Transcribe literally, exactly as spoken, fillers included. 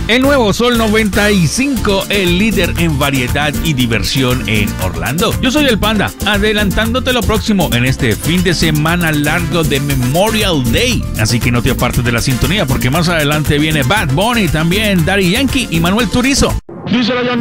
El nuevo Sol noventa y cinco, el líder en variedad y diversión en Orlando. Yo soy el Panda, adelantándote lo próximo en este fin de semana largo de Memorial Day. Así que no te apartes de la sintonía porque más adelante viene Bad Bunny, también Daddy Yankee y Manuel Turizo. Díselo, John